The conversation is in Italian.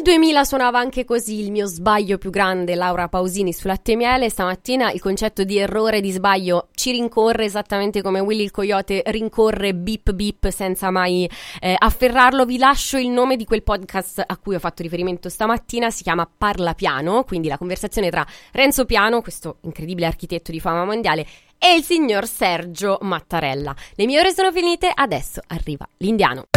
Nel 2000 suonava anche così Il mio sbaglio più grande, Laura Pausini su Latte e Miele. Stamattina il concetto di errore, di sbaglio ci rincorre esattamente come Willy il Coyote rincorre Beep Beep senza mai afferrarlo. Vi lascio il nome di quel podcast a cui ho fatto riferimento stamattina, si chiama Parla Piano, quindi la conversazione tra Renzo Piano, questo incredibile architetto di fama mondiale, e il signor Sergio Mattarella. Le mie ore sono finite, adesso arriva l'Indiano.